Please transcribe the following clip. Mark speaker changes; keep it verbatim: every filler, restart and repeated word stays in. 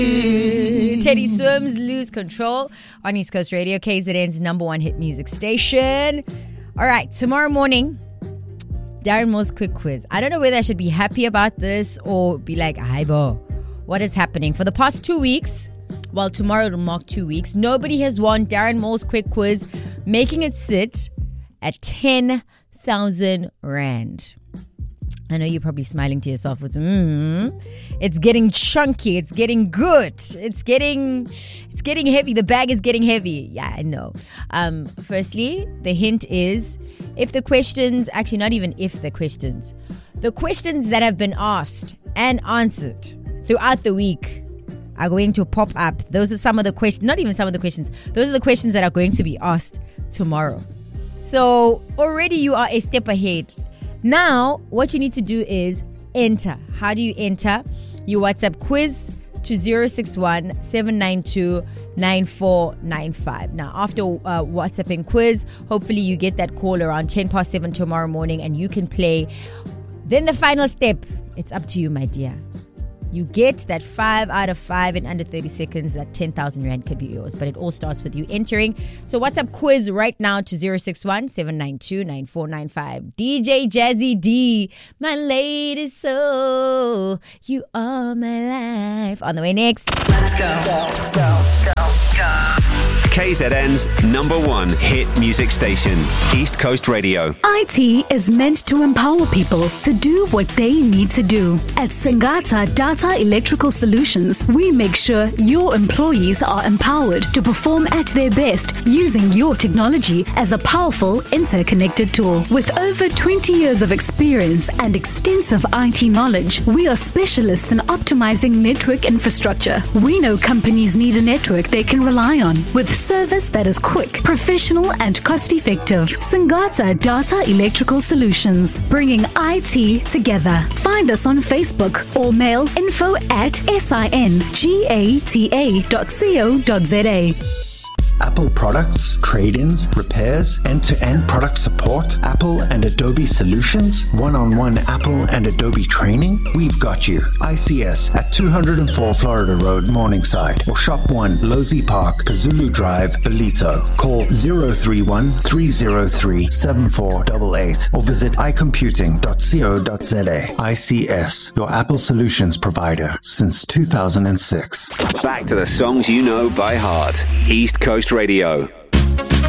Speaker 1: Teddy Swims, Lose Control on East Coast Radio, K Z N's number one hit music station. All right, tomorrow morning, Darren Moore's quick quiz. I don't know whether I should be happy about this or be like, Aibo, what is happening? For the past two weeks, well, tomorrow will mark two weeks, nobody has won Darren Moore's quick quiz, making it sit at ten thousand rand. I know you're probably smiling to yourself with, mm, it's getting chunky, it's getting good, it's getting, it's getting heavy. The bag is getting heavy. Yeah, I know. Um, firstly, the hint is, if the questions, actually not even if the questions, the questions that have been asked and answered throughout the week are going to pop up. Those are some of the questions, not even some of the questions, those are the questions that are going to be asked tomorrow. So already you are a step ahead. Now, what you need to do is enter. How do you enter? You WhatsApp quiz to zero six one, seven nine two, nine four nine five. Now, after uh, WhatsApping quiz, hopefully you get that call around ten past seven tomorrow morning and you can play. Then the final step, it's up to you, my dear. You get that five out of five in under thirty seconds, that ten thousand rand could be yours. But it all starts with you entering. So WhatsApp quiz right now to zero six one, seven nine two, nine four nine five. D J Jazzy D, my lady soul, you are my life. On the way next.
Speaker 2: Let's go. Go, go, go, go.
Speaker 3: K Z N's number one hit music station, East Coast Radio.
Speaker 4: I T is meant to empower people to do what they need to do. At Sangata Data Electrical Solutions, we make sure your employees are empowered to perform at their best using your technology as a powerful interconnected tool. With over twenty years of experience and extensive I T knowledge, we are specialists in optimizing network infrastructure. We know companies need a network they can rely on with service that is quick, professional, and cost-effective. Sangata Data Electrical Solutions, bringing I T together. Find us on Facebook or mail info at singata dot co dot za.
Speaker 5: Apple products, trade-ins, repairs, end-to-end product support, Apple and Adobe solutions, one-on-one Apple and Adobe training, we've got you. I C S at two oh four Florida Road, Morningside, or Shop one, Losey Park, Kazulu Drive, Belito. Call zero three one, three zero three, seven four eight eight or visit i computing dot co dot za. I C S, your Apple solutions provider since two thousand six.
Speaker 3: Back to the songs you know by heart. East Coast Radio.